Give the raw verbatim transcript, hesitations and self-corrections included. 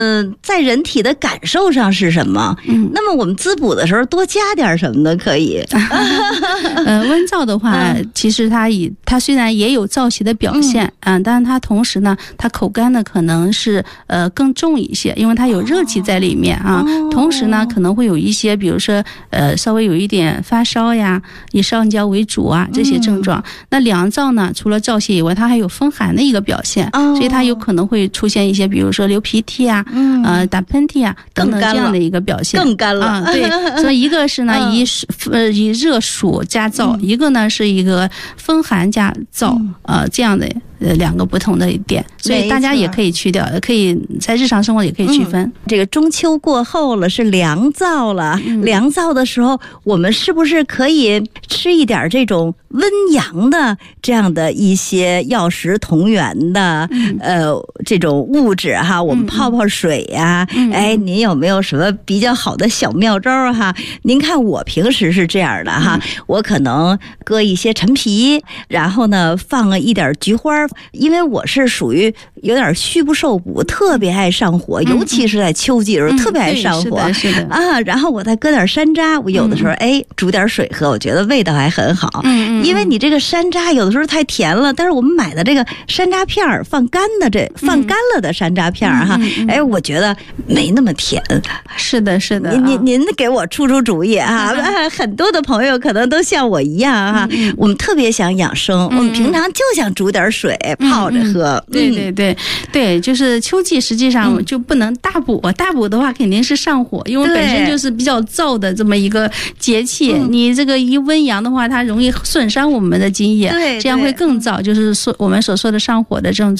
嗯、呃，在人体的感受上是什么？嗯，那么我们滋补的时候多加点什么呢？可以。 呃，温燥的话，嗯、其实它以它虽然也有燥邪的表现，嗯、呃，但是它同时呢，它口干呢可能是呃更重一些，因为它有热气在里面啊。哦、同时呢，可能会有一些，比如说呃稍微有一点发烧呀，以上焦为主啊这些症状。嗯、那凉燥呢，除了燥邪以外，它还有风寒的一个表现，哦、所以它有可能会出现一些，比如说流鼻涕啊，嗯、呃打喷嚏啊等等这样的一个表现， 更干了。 啊、对，所以一个是呢、嗯、以呃以热暑加燥，嗯、一个呢是一个风寒加燥，嗯、呃这样的。呃，两个不同的点，所以大家也可以去掉，可以在日常生活也可以区分。 嗯、这个中秋过后了，是凉燥了，嗯、凉燥的时候，我们是不是可以吃一点这种温阳的这样的一些药食同源的、嗯、呃这种物质哈？我们泡泡水呀、啊，嗯、哎，您有没有什么比较好的小妙招哈？您看我平时是这样的哈，嗯、我可能搁一些陈皮，然后呢放一点菊花。因为我是属于有点虚不受补，特别爱上火，嗯、尤其是在秋季的时候、嗯、特别爱上火， 嗯、是的，是的啊。然后我再搁点山楂，我有的时候、嗯、哎煮点水喝，我觉得味道还很好。嗯、因为你这个山楂有的时候太甜了，但是我们买的这个山楂片儿放干的这放干了的山楂片儿哈，嗯、哎，我觉得没那么甜。 是的，是的。 您您您给我出出主意啊！嗯、很多的朋友可能都像我一样哈、啊，嗯、我们特别想养生，嗯、我们平常就想煮点水。泡着喝， 嗯、对对对对，就是秋季实际上就不能大补，嗯、大补的话肯定是上火，因为本身就是比较燥的这么一个节气，你这个一温阳的话，它容易损伤我们的津液，这样会更燥，就是说我们所说的上火的症状。